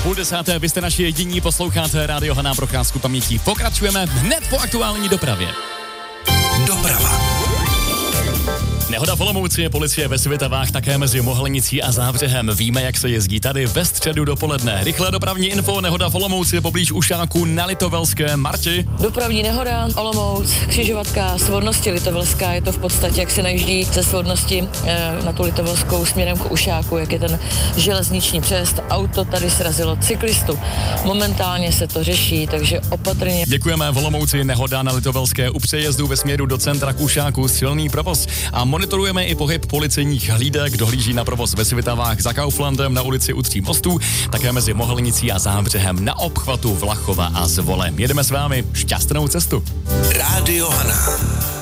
9:30, vy jste naši jediní, posloucháte Rádio Haná procházku pamětí. Pokračujeme hned po aktuální dopravě. Doprava. Nehoda v Olomouci, policie ve Svitavách také mezi Mohlenicí a Zábřehem. Víme, jak se jezdí tady ve středu dopoledne. Rychlé dopravní info, nehoda v Olomouci poblíž Ušáku na Litovelské. Marti. Dopravní nehoda, Olomouc, křižovatka, Svornosti Litovelská, je to v podstatě, jak se najíždí ze Svornosti na tu Litovelskou směrem k Ušáku, jak je ten železniční přejezd. Auto tady srazilo cyklistu. Momentálně se to řeší, takže opatrně. Děkujeme. V Olomouci nehoda na Litovelské u přejezdu ve směru do centra k Ušáku, silný provoz. A monitorujeme i pohyb policejních hlídek, dohlíží na provoz ve Svitavách za Kauflandem na ulici u Tří mostů, také mezi Mohlenicí a Zábřehem na obchvatu Vlachova a Zvole. Jedeme s vámi, šťastnou cestu. Rádio Haná.